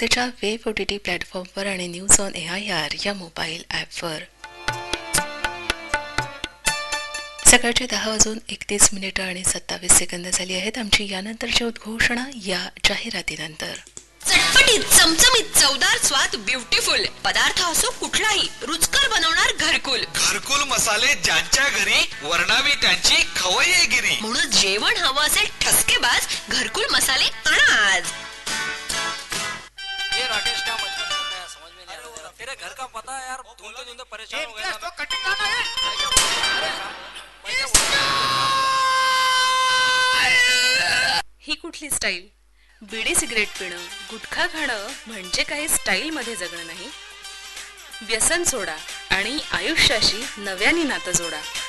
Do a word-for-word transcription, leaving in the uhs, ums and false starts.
ताकदीच्या web O T T प्लॅटफॉर्मवर आणि news on A I R या मोबाईल ॲपवर. सकाळचे दहा वाजून एकतीस मिनिटं आणि सत्तावीस सेकंद झाली आहेत. आमची यानंतरची उद्घोषणा या जाहिरातीनंतर. चटपटीत चमचमीत चवदार स्वाद ब्युटिफुल पदार्थ असो कुठलाही रुचकर बनवणार घरकुल. घरकुल मसाले ज्यांच्या घरी वर्णावी त्यांची खवय्येगिरी. म्हणून जेवण हवं असेल ठसकेबाज घरकुल मसाले आणा आज. ये राकेश क्या मजबूर करता है समझ में नहीं आ रहा. तेरे घर का पता है यार, ढूंढते ढूंढते परेशान हो गया मैं. ही कुठली स्टाईल? बिडी सिगरेट पिणं, गुटखा खाणं म्हणजे काही स्टाईलमध्ये जगणं नाही. व्यसन सोडा आणि आयुष्याशी नव्याने नातं जोडा.